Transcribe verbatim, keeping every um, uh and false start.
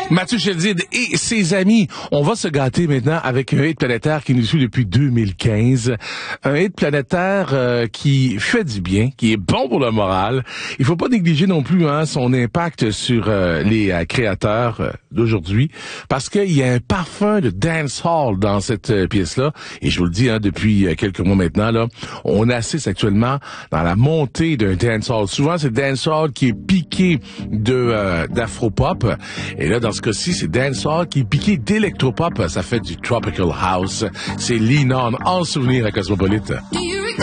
Mathieu Chédid et ses amis. On va se gâter maintenant avec un hit planétaire qui nous suit depuis deux mille quinze. Un hit planétaire euh, qui fait du bien, qui est bon pour le moral. Il faut pas négliger non plus hein, son impact sur euh, les euh, créateurs euh, d'aujourd'hui, parce qu'il y a un parfum de dancehall dans cette euh, pièce-là. Et je vous le dis, hein, depuis euh, quelques mois maintenant, là, on assiste actuellement dans la montée d'un dancehall. Souvent, c'est dancehall qui est piqué de euh, d'afro-pop. Et là, dans ce cas-ci, c'est dancehall qui est piqué d'électropop. Ça fait du tropical house. C'est Lean On, en souvenir à Cosmopolite.